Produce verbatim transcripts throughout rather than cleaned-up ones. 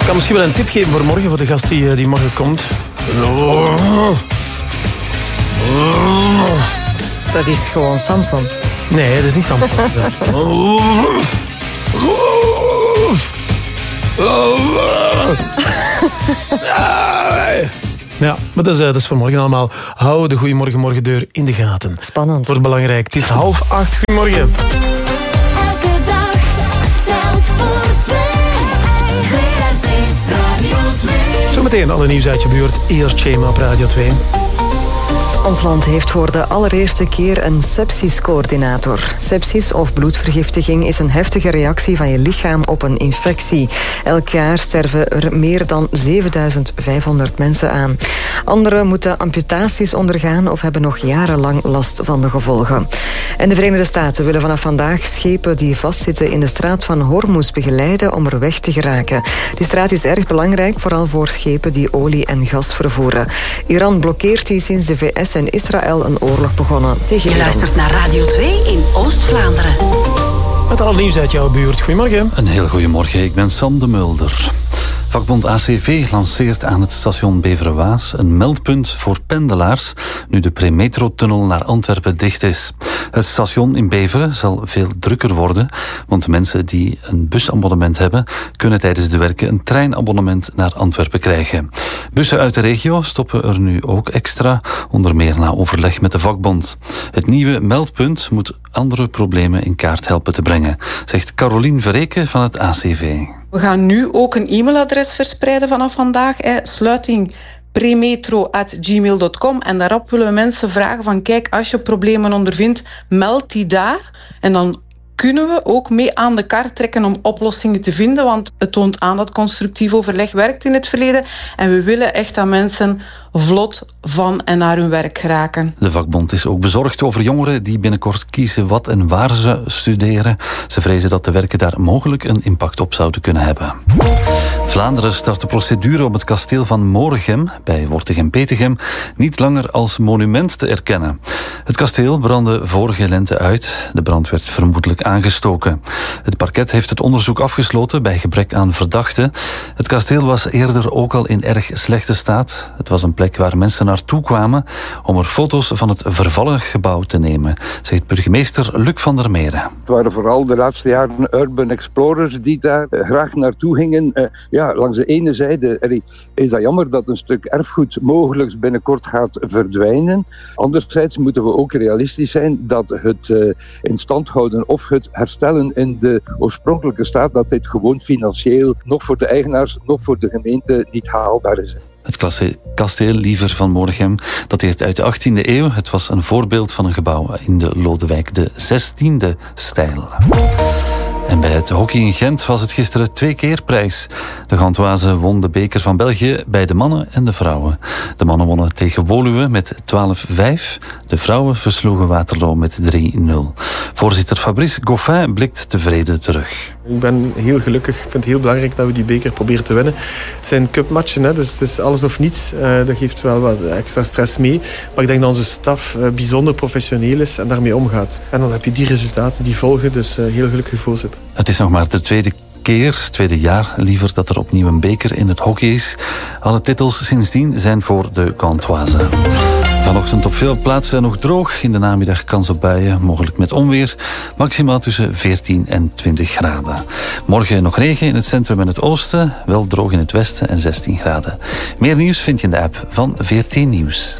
Ik kan misschien wel een tip geven voor morgen, voor de gast die, die morgen komt. Dat is gewoon Samson. Nee, dat is niet Samson. Ja, maar dat is, dat is voor morgen allemaal. Hou de Goeiemorgen Morgendeur in de gaten. Spannend. Wordt belangrijk. Het is half acht. Goedemorgen. Elke dag telt voor twee. V R T Radio twee. Zometeen alle nieuws uit je buurt. Eerst Shema op Radio twee. Ons land heeft voor de allereerste keer een sepsiscoördinator. Sepsis of bloedvergiftiging is een heftige reactie van je lichaam op een infectie. Elk jaar sterven er meer dan zevenduizend vijfhonderd mensen aan. Anderen moeten amputaties ondergaan of hebben nog jarenlang last van de gevolgen. En de Verenigde Staten willen vanaf vandaag schepen die vastzitten in de straat van Hormuz begeleiden om er weg te geraken. Die straat is erg belangrijk, vooral voor schepen die olie en gas vervoeren. Iran blokkeert die sinds de V S en Israël een oorlog begonnen tegen Je Iran. luistert naar Radio twee in Oost-Vlaanderen. Met alle nieuws uit jouw buurt. Goedemorgen. Een heel goedemorgen, ik ben Sam de Mulder. Vakbond A C V lanceert aan het station Beverwaas een meldpunt voor pendelaars nu de premetrotunnel naar Antwerpen dicht is. Het station in Beveren zal veel drukker worden, want mensen die een busabonnement hebben kunnen tijdens de werken een treinabonnement naar Antwerpen krijgen. Bussen uit de regio stoppen er nu ook extra, onder meer na overleg met de vakbond. Het nieuwe meldpunt moet andere problemen in kaart helpen te brengen, zegt Carolien Verreken van het A C V. We gaan nu ook een e-mailadres verspreiden vanaf vandaag. Hè. Sluiting premetro at gmail dot com. En daarop willen we mensen vragen van kijk, als je problemen ondervindt, meld die daar. En dan kunnen we ook mee aan de kar trekken om oplossingen te vinden. Want het toont aan dat constructief overleg werkt in het verleden. En we willen echt dat mensen vlot van en naar hun werk geraken. De vakbond is ook bezorgd over jongeren die binnenkort kiezen wat en waar ze studeren. Ze vrezen dat de werken daar mogelijk een impact op zouden kunnen hebben. Vlaanderen start de procedure om het kasteel van Moregem bij Wortegem-Petegem niet langer als monument te erkennen. Het kasteel brandde vorige lente uit. De brand werd vermoedelijk aangestoken. Het parket heeft het onderzoek afgesloten bij gebrek aan verdachten. Het kasteel was eerder ook al in erg slechte staat. Het was een plek waar mensen naartoe kwamen om er foto's van het vervallen gebouw te nemen, zegt burgemeester Luc van der Meren. Het waren vooral de laatste jaren urban explorers die daar uh, graag naartoe gingen. Uh, ja, langs de ene zijde allee, is dat jammer dat een stuk erfgoed mogelijk binnenkort gaat verdwijnen. Anderzijds moeten we ook realistisch zijn dat het uh, in stand houden of het herstellen in de oorspronkelijke staat, dat dit gewoon financieel nog voor de eigenaars, nog voor de gemeente niet haalbaar is. Het kasteel Liever van Moregem dateert uit de achttiende eeuw. Het was een voorbeeld van een gebouw in de Lodewijk de zestiende stijl. En bij het hockey in Gent was het gisteren twee keer prijs. De Gantoise won de beker van België bij de mannen en de vrouwen. De mannen wonnen tegen Woluwe met twaalf vijf. De vrouwen versloegen Waterloo met drie nul. Voorzitter Fabrice Goffin blikt tevreden terug. Ik ben heel gelukkig. Ik vind het heel belangrijk dat we die beker proberen te winnen. Het zijn cupmatchen, hè, dus het is alles of niets. Uh, dat geeft wel wat extra stress mee. Maar ik denk dat onze staf uh, bijzonder professioneel is en daarmee omgaat. En dan heb je die resultaten die volgen, dus uh, heel gelukkig voorzitter. Het is nog maar de tweede keer, tweede jaar liever, dat er opnieuw een beker in het hockey is. Alle titels sindsdien zijn voor de Gantoise. Vanochtend op veel plaatsen nog droog. In de namiddag kans op buien, mogelijk met onweer. Maximaal tussen veertien en twintig graden. Morgen nog regen in het centrum en het oosten. Wel droog in het westen en zestien graden. Meer nieuws vind je in de app van V R T Nieuws.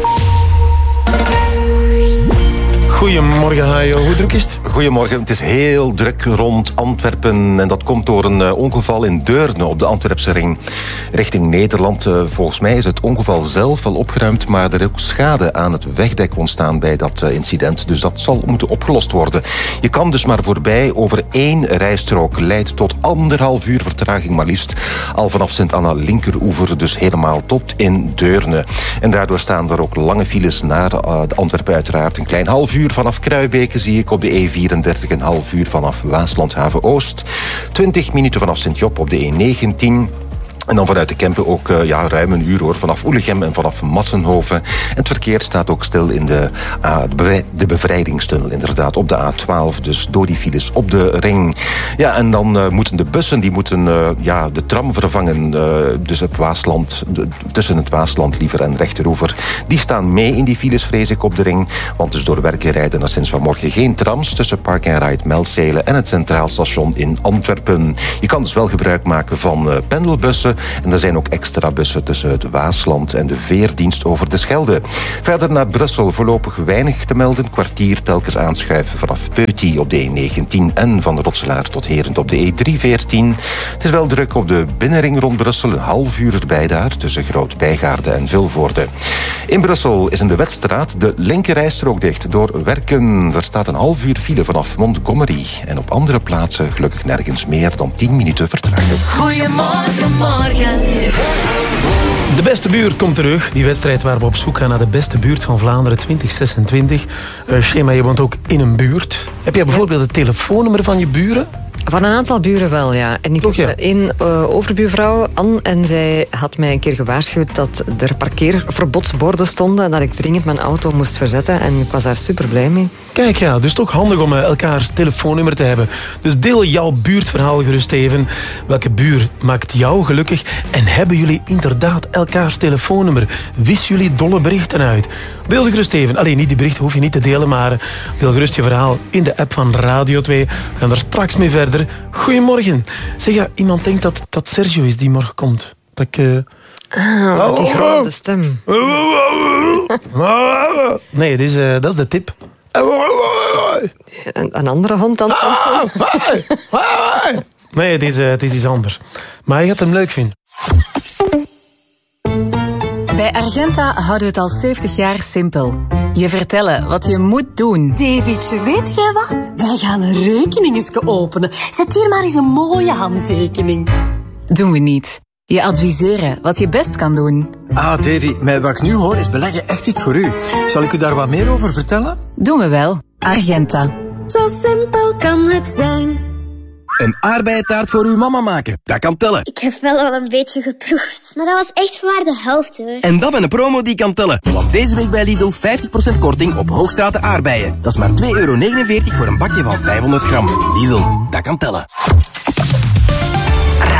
Goedemorgen, Hajo. Hoe druk is het? Goedemorgen. Het is heel druk rond Antwerpen. En dat komt door een uh, ongeval in Deurne op de Antwerpse ring. Richting Nederland. Uh, volgens mij is het ongeval zelf al opgeruimd. Maar er is ook schade aan het wegdek ontstaan bij dat uh, incident. Dus dat zal moeten opgelost worden. Je kan dus maar voorbij over één rijstrook. Leidt tot anderhalf uur vertraging maar liefst. Al vanaf Sint-Anna linkeroever. Dus helemaal tot in Deurne. En daardoor staan er ook lange files naar uh, de Antwerpen uiteraard. Een klein half uur vanaf Kruibeke zie ik op de E vierendertig, een half uur vanaf Waasland Haven Oost. twintig minuten vanaf Sint-Job op de E negentien. En dan vanuit de Kempen ook uh, ja, ruim een uur hoor, vanaf Oelegem en vanaf Massenhoven. En het verkeer staat ook stil in de, uh, de, bevrij- de bevrijdingstunnel, inderdaad, op de A twaalf. Dus door die files op de ring. Ja, en dan uh, moeten de bussen, die moeten uh, ja, de tram vervangen. Uh, dus het Waasland, de, tussen het Waasland liever en Rechteroever. Die staan mee in die files, vrees ik, op de ring. Want dus door werken rijden er sinds vanmorgen geen trams tussen Park and Ride Melzelen en het Centraal Station in Antwerpen. Je kan dus wel gebruik maken van uh, pendelbussen. En er zijn ook extra bussen tussen het Waasland en de veerdienst over de Schelde. Verder naar Brussel voorlopig weinig te melden. Kwartier telkens aanschuiven vanaf Peuty op de E negentien en van Rotselaar tot Herent op de E driehonderdveertien. Het is wel druk op de binnenring rond Brussel. Een half uur erbij daar tussen Groot-Bijgaarde en Vilvoorde. In Brussel is in de Wetstraat de linkerrijstrook dicht door werken. Er staat een half uur file vanaf Montgomery. En op andere plaatsen gelukkig nergens meer dan tien minuten vertraging. Goedemorgen, morgen. De beste buurt komt terug. Die wedstrijd waar we op zoek gaan naar de beste buurt van Vlaanderen twintig zesentwintig. Uh, Shema, je woont ook in een buurt. Heb jij bijvoorbeeld het telefoonnummer van je buren? Van een aantal buren wel, ja. En ik heb ja. één uh, overbuurvrouw, Anne, en zij had mij een keer gewaarschuwd dat er parkeerverbodsborden stonden en dat ik dringend mijn auto moest verzetten. En ik was daar super blij mee. Kijk, ja, dus toch handig om uh, elkaars telefoonnummer te hebben. Dus deel jouw buurtverhaal gerust even. Welke buur maakt jou gelukkig? En hebben jullie inderdaad elkaars telefoonnummer? Wist jullie dolle berichten uit? Deel ze gerust even. Alleen niet die berichten hoef je niet te delen, maar deel gerust je verhaal in de app van Radio twee. We gaan er straks mee verder. Goedemorgen. Zeg, ja, iemand denkt dat dat Sergio is die morgen komt. Dat ik... Uh... Ah, met die grote stem. Nee, dat is, uh, dat is de tip. Een, een andere hond dan Samson? Nee, het is, uh, het is iets anders. Maar je gaat hem leuk vinden. Bij Argenta houden we het al zeventig jaar simpel. Je vertellen wat je moet doen. Davidje, weet jij wat? Wij gaan een rekening openen. Zet hier maar eens een mooie handtekening. Doen we niet. Je adviseren wat je best kan doen. Ah, Davy, met wat ik nu hoor is beleggen echt iets voor u. Zal ik u daar wat meer over vertellen? Doen we wel. Argenta. Zo simpel kan het zijn. Een aardbeientaart voor uw mama maken. Dat kan tellen. Ik heb wel al een beetje geproefd, maar dat was echt maar de helft hoor. En dat met een promo die kan tellen. Want deze week bij Lidl vijftig procent korting op Hoogstraten aardbeien. Dat is maar twee euro negenenveertig voor een bakje van vijfhonderd gram. Lidl, dat kan tellen.